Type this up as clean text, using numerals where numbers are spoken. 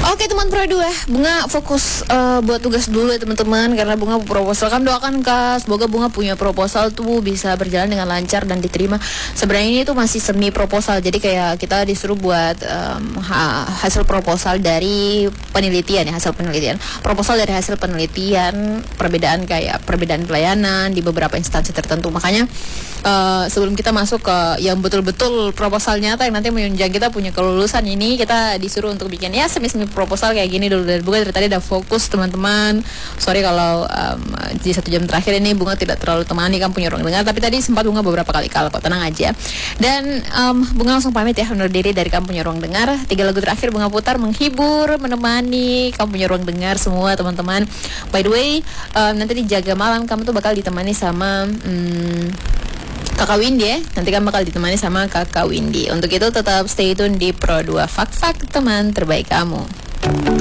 Oke teman Pro 2, Bunga fokus buat tugas dulu ya teman-teman, karena Bunga proposal. Kami doakan Kak, semoga Bunga punya proposal tuh bisa berjalan dengan lancar dan diterima. Sebenarnya ini tuh masih semi proposal, jadi kayak kita disuruh buat hasil proposal dari penelitian ya, hasil penelitian. Proposal dari hasil penelitian, perbedaan pelayanan di beberapa instansi tertentu. Makanya sebelum kita masuk ke yang betul-betul proposal nyata yang nanti menunjang kita punya kelulusan ini, kita disuruh untuk bikin ya semi proposal kayak gini dulu. Dan Bunga dari tadi udah fokus teman-teman. Sorry kalau di 1 jam terakhir ini Bunga tidak terlalu temani kamu punya ruang dengar, tapi tadi sempat Bunga beberapa kali kalah kok, tenang aja. Dan Bunga langsung pamit ya undur diri dari kamu punya ruang dengar. 3 lagu terakhir Bunga putar menghibur, menemani kamu punya ruang dengar semua teman-teman. By the way, nanti di Jaga Malam kamu tuh bakal ditemani sama Kakak Windy ya. Nanti kamu bakal ditemani sama Kakak Windy. Untuk itu tetap stay tune di Pro 2 Fak-Fak teman terbaik kamu.